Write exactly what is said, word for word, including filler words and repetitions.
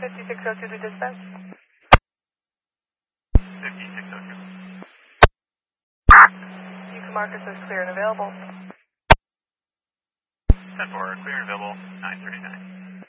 fifty-six oh two to dispatch. fifty-six oh two. You can mark us as clear and available. ten four, clear and available, nine thirty-nine.